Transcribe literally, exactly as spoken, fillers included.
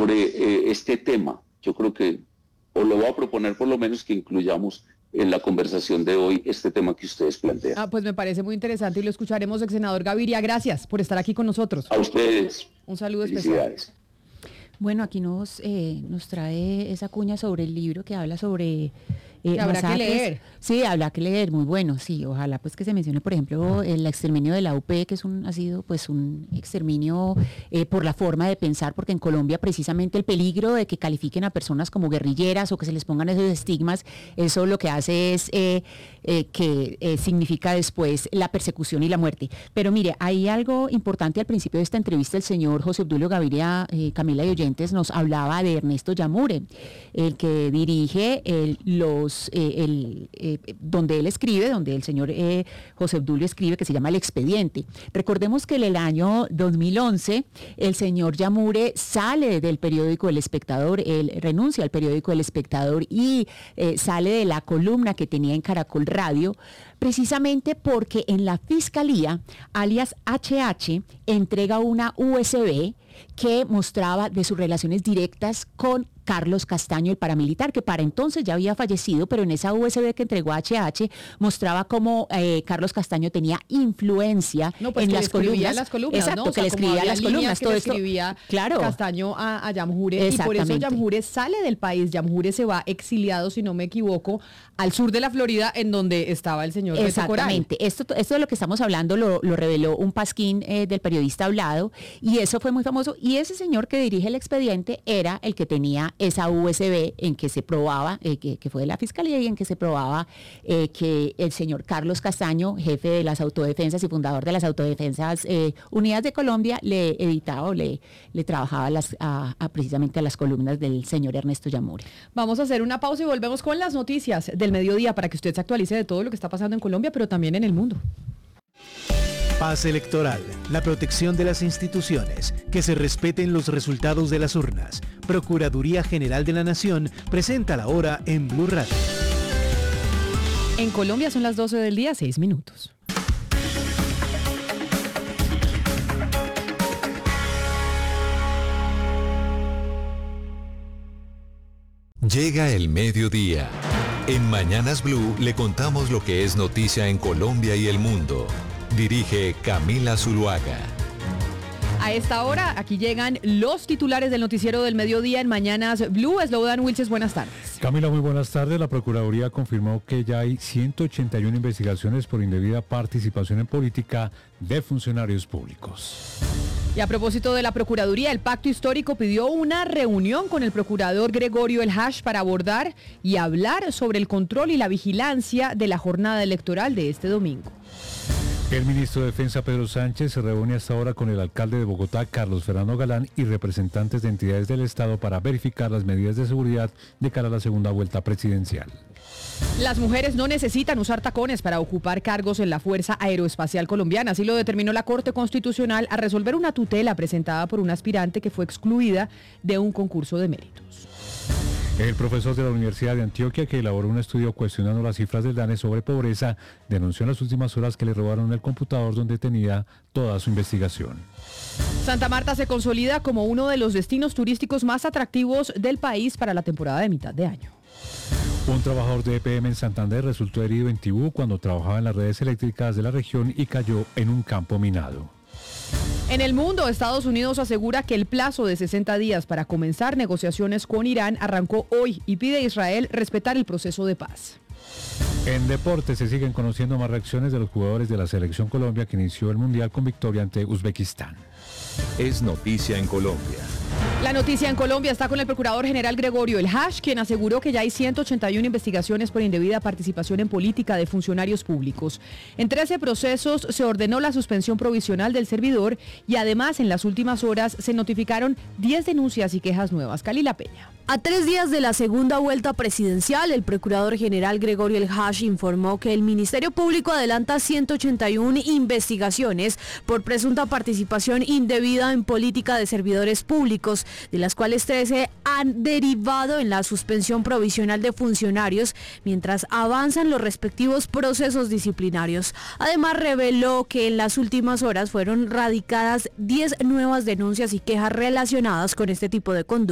sobre eh, este tema. Yo creo que, o lo voy a proponer por lo menos que incluyamos en la conversación de hoy este tema que ustedes plantean. Ah, pues me parece muy interesante y lo escucharemos, ex senador Gaviria. Gracias por estar aquí con nosotros. A ustedes. Un saludo especial. Bueno, aquí nos, eh, nos trae esa cuña sobre el libro que habla sobre... Eh, habrá masacres. que leer. Sí, habrá que leer, muy bueno, sí, ojalá pues que se mencione, por ejemplo, el exterminio de la U P, que es un, ha sido pues un exterminio eh, por la forma de pensar, porque en Colombia precisamente el peligro de que califiquen a personas como guerrilleras o que se les pongan esos estigmas, eso lo que hace es eh, eh, que eh, significa después la persecución y la muerte. Pero mire, hay algo importante al principio de esta entrevista, el señor José Obdulio Gaviria, eh, Camila y oyentes, nos hablaba de Ernesto Yamure, el que dirige el, los Eh, el, eh, donde él escribe, donde el señor eh, José Obdulio escribe, que se llama El Expediente. Recordemos que en el año dos mil once el señor Yamure sale del periódico El Espectador, él renuncia al periódico El Espectador y eh, sale de la columna que tenía en Caracol Radio, precisamente porque en la Fiscalía, alias H H, entrega una U S B que mostraba de sus relaciones directas con Carlos Castaño, el paramilitar, que para entonces ya había fallecido, pero en esa U S B que entregó a H H mostraba cómo eh, Carlos Castaño tenía influencia no, pues en que las, le columnas. las columnas. Exacto, ¿no? que o sea, le escribía las columnas. Que todo le esto, escribía claro. Castaño a, a Yamure, y por eso Yamure sale del país. Yamure se va exiliado, si no me equivoco, al sur de la Florida, en donde estaba el señor Beto Coral. Exactamente. Esto, esto de lo que estamos hablando lo, lo reveló un pasquín eh, del periodista Hablado, y eso fue muy famoso. Y ese señor que dirige El Expediente era el que tenía esa U S B en que se probaba, eh, que, que fue de la Fiscalía, y en que se probaba eh, que el señor Carlos Castaño, jefe de las autodefensas y fundador de las autodefensas eh, unidas de Colombia, le editaba o le, le trabajaba las, a, a precisamente a las columnas del señor Ernesto Yamure. Vamos a hacer una pausa y volvemos con las noticias del mediodía para que usted se actualice de todo lo que está pasando en Colombia, pero también en el mundo. Paz electoral, la protección de las instituciones, que se respeten los resultados de las urnas. Procuraduría General de la Nación presenta la hora en Blue Radio. En Colombia son las doce del día, seis minutos. Llega el mediodía. En Mañanas Blue le contamos lo que es noticia en Colombia y el mundo. Dirige Camila Zuluaga. A esta hora, aquí llegan los titulares del noticiero del mediodía en Mañanas Blue. Slobodan Wilches, buenas tardes. Camila, muy buenas tardes. La Procuraduría confirmó que ya hay ciento ochenta y una investigaciones por indebida participación en política de funcionarios públicos. Y a propósito de la Procuraduría, el Pacto Histórico pidió una reunión con el procurador Gregorio El Hash para abordar y hablar sobre el control y la vigilancia de la jornada electoral de este domingo. El ministro de Defensa, Pedro Sánchez, se reúne hasta ahora con el alcalde de Bogotá, Carlos Fernando Galán, y representantes de entidades del Estado para verificar las medidas de seguridad de cara a la segunda vuelta presidencial. Las mujeres no necesitan usar tacones para ocupar cargos en la Fuerza Aeroespacial Colombiana. Así lo determinó la Corte Constitucional al resolver una tutela presentada por una aspirante que fue excluida de un concurso de méritos. El profesor de la Universidad de Antioquia, que elaboró un estudio cuestionando las cifras del DANE sobre pobreza, denunció en las últimas horas que le robaron el computador donde tenía toda su investigación. Santa Marta se consolida como uno de los destinos turísticos más atractivos del país para la temporada de mitad de año. Un trabajador de E P M en Santander resultó herido en Tibú cuando trabajaba en las redes eléctricas de la región y cayó en un campo minado. En el mundo, Estados Unidos asegura que el plazo de sesenta días para comenzar negociaciones con Irán arrancó hoy y pide a Israel respetar el proceso de paz. En deporte se siguen conociendo más reacciones de los jugadores de la Selección Colombia que inició el Mundial con victoria ante Uzbekistán. Es noticia en Colombia. La noticia en Colombia está con el Procurador General Gregorio El Hash, quien aseguró que ya hay ciento ochenta y una investigaciones por indebida participación en política de funcionarios públicos. En trece procesos se ordenó la suspensión provisional del servidor y además en las últimas horas se notificaron diez denuncias y quejas nuevas. Calila Peña. A tres días de la segunda vuelta presidencial, el Procurador General Gregorio El Hash informó que el Ministerio Público adelanta ciento ochenta y una investigaciones por presunta participación indebida en política de servidores públicos, de las cuales trece han derivado en la suspensión provisional de funcionarios mientras avanzan los respectivos procesos disciplinarios. Además, reveló que en las últimas horas fueron radicadas diez nuevas denuncias y quejas relacionadas con este tipo de conducta.